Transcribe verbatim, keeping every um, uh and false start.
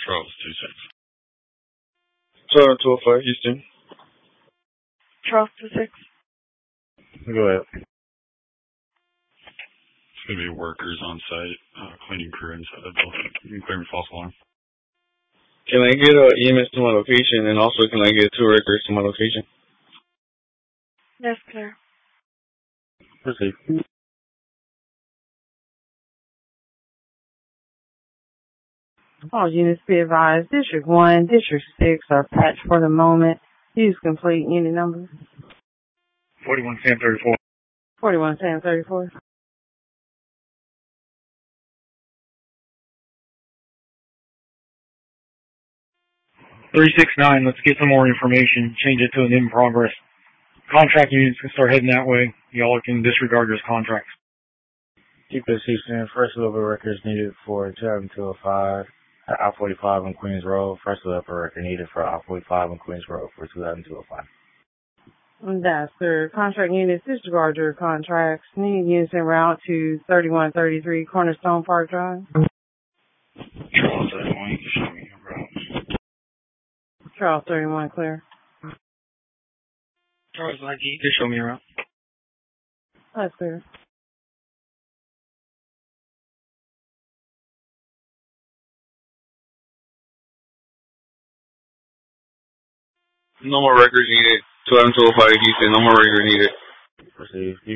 Charles two six. Charles two oh five, Houston. Charles two six. Go ahead. It's going to be workers on site, uh, cleaning crew inside the building. You can clear me false alarm. Can I get a E M S to my location, and also can I get two records to my location? Yes, clear. Proceed. All units be advised, District one, District six are patched for the moment. Use complete unit number. forty-one Sam thirty-four. forty-one Sam thirty-four. three six nine, let's get some more information. Change it to an in progress. Contract units can start heading that way. Y'all can disregard those contracts. Keep this Houston. First level records needed for two oh five at I forty-five on Queens Road. First level record needed for I forty-five on Queens Road for two oh five. That's their contract units. Disregard your contracts. Need units en route to thirty-one thirty-three Cornerstone Park Drive. Charles thirty-one, you can show me your route. Charles thirty-one, clear. Charles I G, just show me around. That's clear. No more records needed. twelve oh five, Houston. No more records needed. Proceed.